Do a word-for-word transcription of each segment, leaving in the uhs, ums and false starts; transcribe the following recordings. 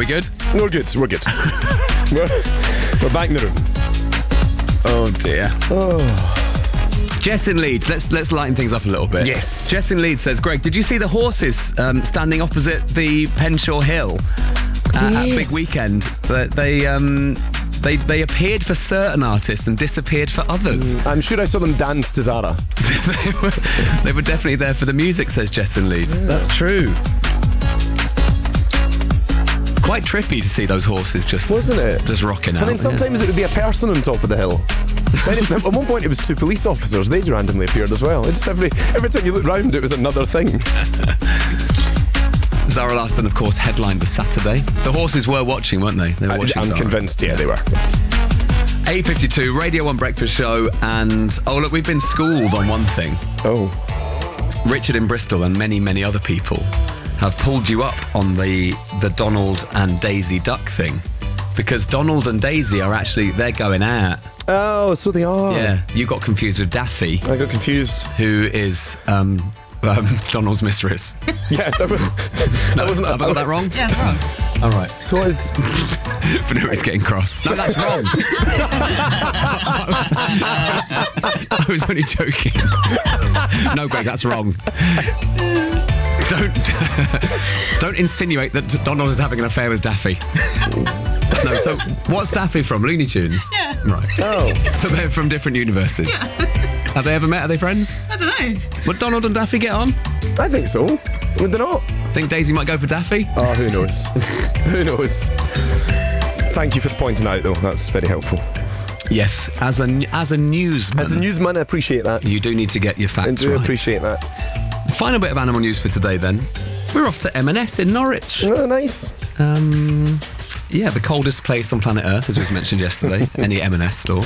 good? We're good, we're good. we're, we're back in the room. Oh dear. Oh. Jess in Leeds, let's let's lighten things up a little bit. Yes. Jess in Leeds says, Greg, did you see the horses um, standing opposite the Penshaw Hill uh, yes. at Big Weekend? That they um they they appeared for certain artists and disappeared for others. Mm, I'm sure I saw them dance to Zara. they, were, they were definitely there for the music, says Jess in Leeds. Yeah. That's true. Quite trippy to see those horses just wasn't it just rocking out. But then sometimes yeah. it would be a person on top of the hill. Then it, at one point it was two police officers. They randomly appeared as well. It just every every time you looked round, it was another thing. Zara Larsson, of course, headlined the Saturday. The horses were watching, weren't they? They were watching. I'm Zara. convinced. Yeah, they were. eight fifty-two, Radio one Breakfast Show, and oh look, we've been schooled on one thing. Oh, Richard in Bristol and many many other people have pulled you up on the the Donald and Daisy Duck thing, because Donald and Daisy are actually they're going out. oh, so they are. Yeah, you got confused with Daffy, I got confused. who is um, um, Donald's mistress. Yeah, that, was, that No, wasn't. have I got that wrong? Yeah, it's wrong. All right. So I was. Vanessa's getting cross. No, that's wrong. I was only joking. No, Greg, that's wrong. Don't don't insinuate that Donald is having an affair with Daffy. No, so what's Daffy from? Looney Tunes? Yeah. Right. Oh, So they're from different universes. Yeah. Have they ever met? Are they friends? I don't know. Would Donald and Daffy get on? I think so. Would they not? Think Daisy might go for Daffy? Oh, who knows? Who knows? Thank you for pointing out, though. That's very helpful. Yes. As a as a newsman, As a newsman, I appreciate that. you do need to get your I facts do right. appreciate that. Final bit of animal news for today, then. We're off to M and S in Norwich. Oh, nice. Um, yeah, the coldest place on planet Earth, as was mentioned yesterday. Any M and S store.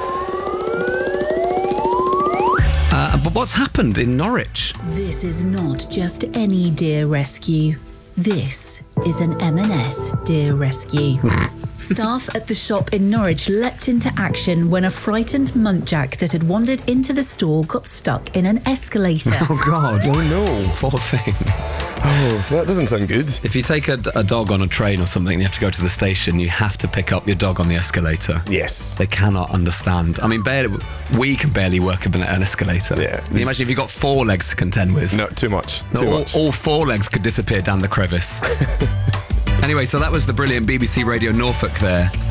Uh, but what's happened in Norwich? This is not just any deer rescue. This is an M and S deer rescue. Staff at the shop in Norwich leapt into action when a frightened muntjac that had wandered into the store got stuck in an escalator. Oh, God. Oh, no. Poor thing. Oh, that doesn't sound good. If you take a, a dog on a train or something and you have to go to the station, you have to pick up your dog on the escalator. Yes. They cannot understand. I mean, barely, we can barely work an, an escalator. Yeah. Can you imagine if you've got four legs to contend with? No, too much. Too all, much. all four legs could disappear down the crevice. Anyway, so that was the brilliant B B C Radio Norfolk there.